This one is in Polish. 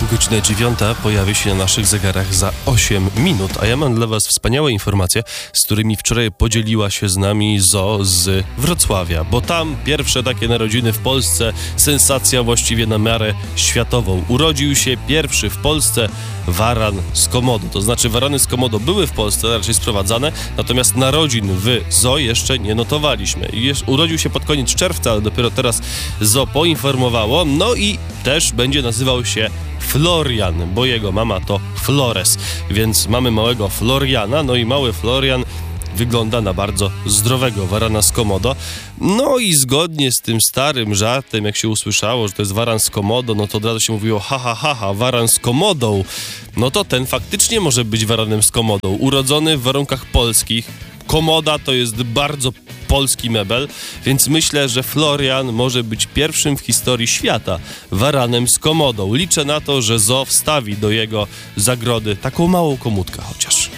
Godzina 9 pojawi się na naszych zegarach za 8 minut, a ja mam dla Was wspaniałe informacje, z którymi wczoraj podzieliła się z nami Zo z Wrocławia, bo tam pierwsze takie narodziny w Polsce, sensacja właściwie na miarę światową. Urodził się pierwszy w Polsce waran z Komodo, to znaczy warany z Komodo były w Polsce raczej sprowadzane, natomiast narodzin w Zo jeszcze nie notowaliśmy. Urodził się pod koniec czerwca, ale dopiero teraz Zo poinformowało, no i też będzie nazywał się Florian, bo jego mama to Flores, więc mamy małego Floriana, no i mały Florian wygląda na bardzo zdrowego warana z Komodo. No i zgodnie z tym starym żartem, jak się usłyszało, że to jest waran z Komodo, no to od razu się mówiło ha, waran z Komodą. No to ten faktycznie może być waranem z Komodą. Urodzony w warunkach polskich. Komoda to jest bardzo polski mebel, więc myślę, że Florian może być pierwszym w historii świata waranem z Komodą. Liczę na to, że Zo wstawi do jego zagrody taką małą komódkę chociaż.